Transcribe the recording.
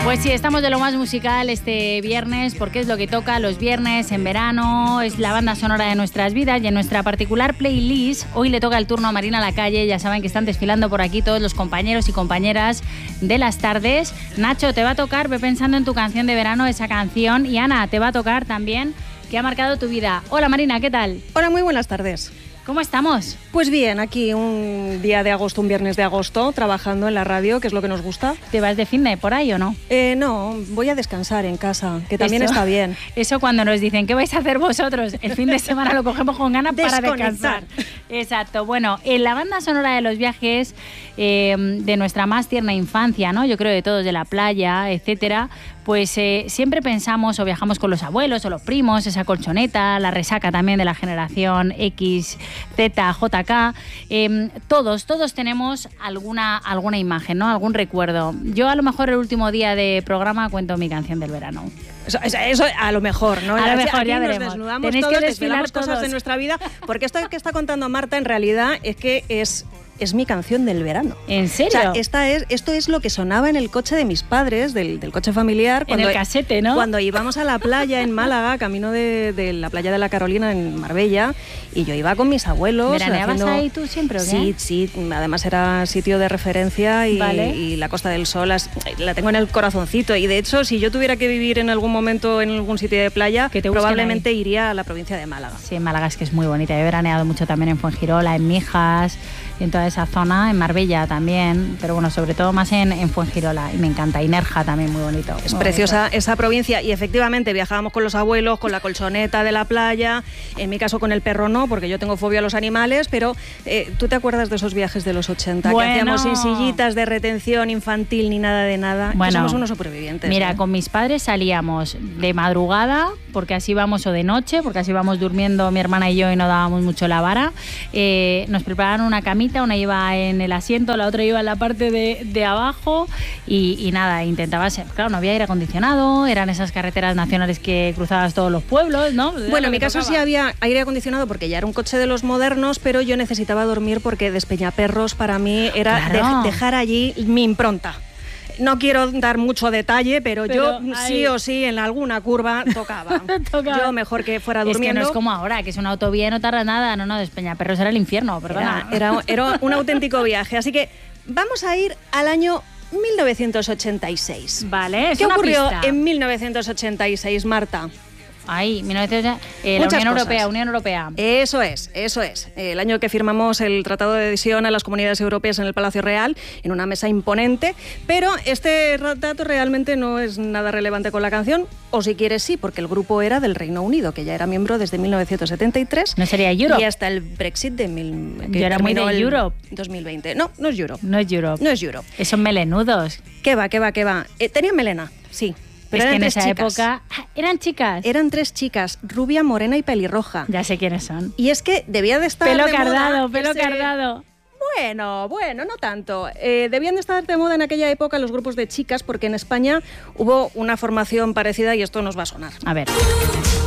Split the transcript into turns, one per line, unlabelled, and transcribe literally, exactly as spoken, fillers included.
Pues sí, estamos de lo más musical este viernes, porque es lo que toca los viernes en verano, es la banda sonora de nuestras vidas, y en nuestra particular playlist hoy le toca el turno a Marina Lacalle. Ya saben que están desfilando por aquí todos los compañeros y compañeras de las tardes. Nacho, te va a tocar, ve pensando en tu canción de verano, esa canción, y Ana, te va a tocar también, que ha marcado tu vida. Hola Marina, ¿qué tal?
Hola, muy buenas tardes.
¿Cómo estamos?
Pues bien, aquí un día de agosto, un viernes de agosto, trabajando en la radio, que es lo que nos gusta.
¿Te vas de finde por ahí o no?
Eh, no, voy a descansar en casa, que también
eso,
está bien.
Eso cuando nos dicen, ¿qué vais a hacer vosotros? El fin de semana lo cogemos con ganas para descansar. Exacto. Bueno, en la banda sonora de los viajes eh, de nuestra más tierna infancia, ¿no? Yo creo de todos, de la playa, etcétera, pues eh, siempre pensamos o viajamos con los abuelos o los primos, esa colchoneta, la resaca también de la generación X, Z, J K. Eh, todos, todos tenemos alguna, alguna imagen, ¿no? Algún recuerdo. Yo a lo mejor el último día de programa cuento mi canción del verano.
Eso, eso, eso a lo mejor, ¿no?
A lo mejor,
aquí
ya
nos
veremos.
desnudamos
Tenéis
todos,
que desfilar
cosas
todos
de nuestra vida, porque esto que está contando Marta en realidad es que es... es mi canción del verano.
¿En serio?
O sea, esta es, esto es lo que sonaba en el coche de mis padres, del, del coche familiar.
Cuando, en el casete, ¿no?
Cuando íbamos a la playa en Málaga, camino de, de la playa de la Carolina en Marbella, y yo iba con mis abuelos.
¿Veraneabas
haciendo...
ahí tú siempre o qué?
Sí, sí. Además era sitio de referencia y,
vale.
y la Costa del Sol las, la tengo en el corazoncito. Y de hecho, si yo tuviera que vivir en algún momento en algún sitio de playa, probablemente ahí? iría a la provincia de Málaga.
Sí, Málaga es que es muy bonita. Yo he veraneado mucho también en Fuengirola, en Mijas, en toda esa zona, en Marbella también, pero bueno, sobre todo más en, en Fuengirola, y me encanta. Y Nerja también, muy bonito.
Es
muy
preciosa
bonito.
Esa provincia, y efectivamente viajábamos con los abuelos, con la colchoneta de la playa, en mi caso con el perro no, porque yo tengo fobia a los animales, pero eh, ¿tú te acuerdas de esos viajes de los ochenta?
Bueno.
Que hacíamos sin sillitas de retención infantil ni nada de nada,
bueno,
que somos unos supervivientes.
Mira,
¿eh?
con mis padres salíamos de madrugada, porque así íbamos, o de noche, porque así íbamos durmiendo mi hermana y yo y no dábamos mucho la vara. Eh, nos preparaban una camita, una iba en el asiento, la otra iba en la parte de, de abajo, y, y nada, intentaba ser, claro, no había aire acondicionado, eran esas carreteras nacionales que cruzabas todos los pueblos, ¿no?
Bueno, en mi caso sí había aire acondicionado porque ya era un coche de los modernos, pero yo necesitaba dormir porque Despeñaperros para mí era
claro.
de, dejar allí mi impronta. No quiero dar mucho detalle, pero, pero yo ahí... sí o sí en alguna curva tocaba. tocaba. Yo mejor que fuera durmiendo.
Es que no es como ahora, que es una autovía y no tarda nada. No, no, Despeñaperros era el infierno, perdona.
Era, era, era un auténtico viaje. Así que vamos a ir al año mil novecientos ochenta y seis.
Vale, es
¿Qué
una
ocurrió
pista.
en mil novecientos ochenta y seis, Marta?
Ahí, mil novecientos, eh, la Unión
cosas.
Europea, Unión Europea.
Eso es, eso es. El año que firmamos el Tratado de Adhesión a las Comunidades Europeas en el Palacio Real, en una mesa imponente, pero este dato realmente no es nada relevante con la canción, o si quieres sí, porque el grupo era del Reino Unido, que ya era miembro desde mil novecientos setenta y tres.
¿No sería Europe?
Y hasta el Brexit de mil, que
Yo era muy de
el
Europe.
dos mil veinte. No, no es Europe.
No es Europe.
No es Europe.
Esos melenudos.
¿Qué va, qué va, qué va? Eh, tenían melena, sí.
Pero es que en esa
chicas.
época... ¿Eran chicas?
Eran tres chicas, rubia, morena y pelirroja.
Ya sé quiénes son.
Y es que debía de estar
Pelo
de
cardado,
moda
pelo
ese...
cardado.
Bueno, bueno, no tanto. Eh, debían de estar de moda en aquella época los grupos de chicas, porque en España hubo una formación parecida y esto nos va a sonar.
A ver...